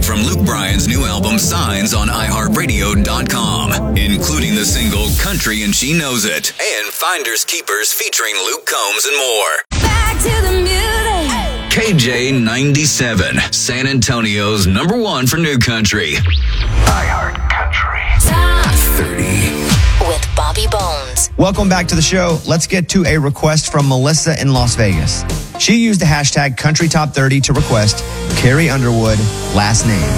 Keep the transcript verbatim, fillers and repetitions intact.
music from Luke Bryan's new album Signs on i heart radio dot com, including the single Country and She Knows It, and Finders Keepers featuring Luke Combs and more. Back to the music. K J ninety-seven, San Antonio's number one for new country. iHeart Country. Top thirty. With Bobby Bones. Welcome back to the show. Let's get to a request from Melissa in Las Vegas. She used the hashtag Country Top thirty to request Carrie Underwood, last name.